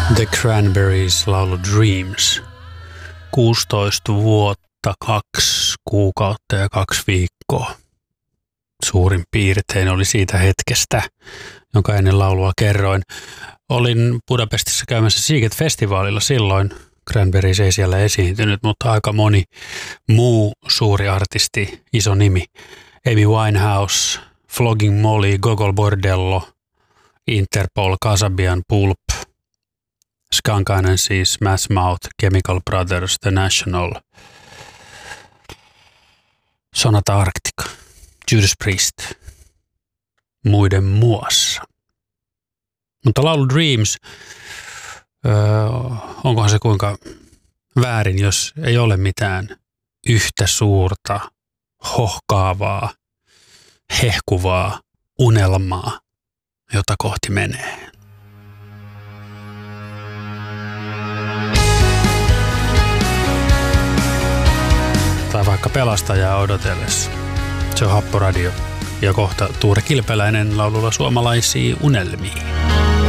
The Cranberries laulu Dreams. 16 vuotta, 2 kuukautta ja 2 viikkoa. Suurin piirtein oli siitä hetkestä, jonka ennen laulua kerroin. Olin Budapestissa käymässä Sziget-festivaalilla silloin. Cranberries ei siellä esiintynyt, mutta aika moni muu suuri artisti, iso nimi. Amy Winehouse, Flogging Molly, Gogol Bordello, Interpol, Kasabian, Pulp, Skunk Anansi, Smash Mouth, Chemical Brothers, The National, Sonata Arctica, Judas Priest, muiden muassa. Mutta laulu Dreams, onkohan se kuinka väärin, jos ei ole mitään yhtä suurta, hohkaavaa, hehkuvaa unelmaa, jota kohti menee. Tai vaikka pelastajaa odotellessa. Se on Happoradio ja kohta Tuure Kilpeläinen laululla suomalaisiin unelmiin.